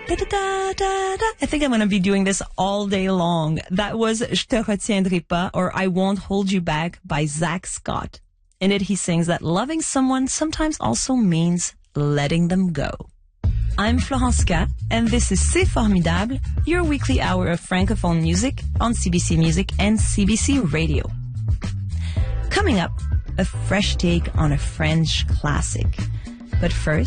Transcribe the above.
I think I'm going to be doing this all day long. That was Je te retiendrai pas, or I Won't Hold You Back by Zach Scott. In it, he sings that loving someone sometimes also means letting them go. I'm Florence K, and this is C'est Formidable, your weekly hour of Francophone music on CBC Music and CBC Radio. Coming up, a fresh take on a French classic. But first,